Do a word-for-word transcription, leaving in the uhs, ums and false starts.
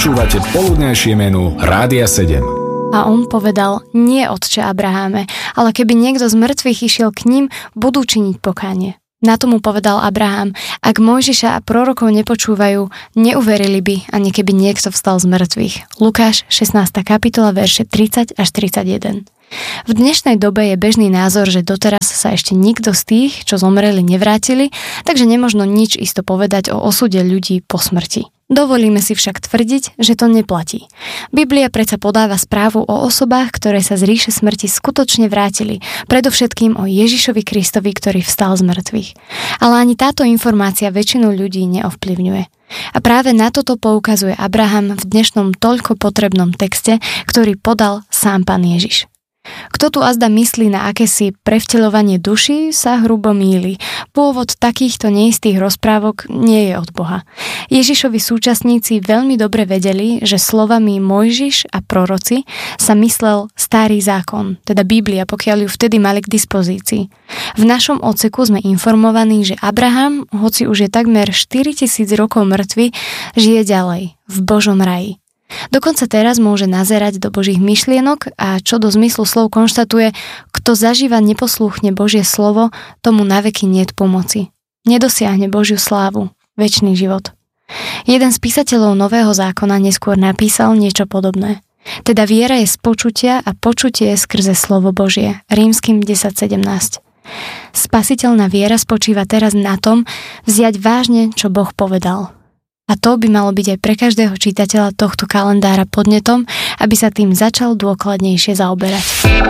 Počúvate poludnejšie menu Rádia sedem. A on povedal: nie, otče Abraháme, ale keby niekto z mŕtvych išiel k ním, budú činiť pokánie. Na to mu povedal Abraham: ak Mojžiša a prorokov nepočúvajú, neuverili by, ani keby niekto vstal z mŕtvych. Lukáš šestnásta kapitola, verše tridsať až tridsaťjeden. V dnešnej dobe je bežný názor, že doteraz sa ešte nikto z tých, čo zomreli, nevrátili, takže nemožno nič isto povedať o osude ľudí po smrti. Dovolíme si však tvrdiť, že to neplatí. Biblia predsa podáva správu o osobách, ktoré sa z ríše smrti skutočne vrátili, predovšetkým o Ježišovi Kristovi, ktorý vstal z mŕtvych. Ale ani táto informácia väčšinu ľudí neovplyvňuje. A práve na toto poukazuje Abraham v dnešnom toľko potrebnom texte, ktorý podal sám Pán Ježiš. Kto tu azda myslí na akési prevteľovanie duší, sa hrubo mýli. Pôvod takýchto neistých rozprávok nie je od Boha. Ježišovi súčasníci veľmi dobre vedeli, že slovami Mojžiš a proroci sa myslel starý zákon, teda Biblia, pokiaľ ju vtedy mali k dispozícii. V našom odseku sme informovaní, že Abraham, hoci už je takmer štyritisíc rokov mŕtvy, žije ďalej, v Božom raji. Dokonca teraz môže nazerať do Božích myšlienok a čo do zmyslu slov konštatuje: kto zažíva neposlúchne Božie slovo, tomu naveky niet pomoci. Nedosiahne Božiu slávu, večný život. Jeden z písateľov Nového zákona neskôr napísal niečo podobné. Teda viera je z počutia a počutie je skrze slovo Božie. Rímskym desať sedemnásť. Spasiteľná viera spočíva teraz na tom vziať vážne, čo Boh povedal. A to by malo byť aj pre každého čitateľa tohto kalendára podnetom, aby sa tým začal dôkladnejšie zaoberať.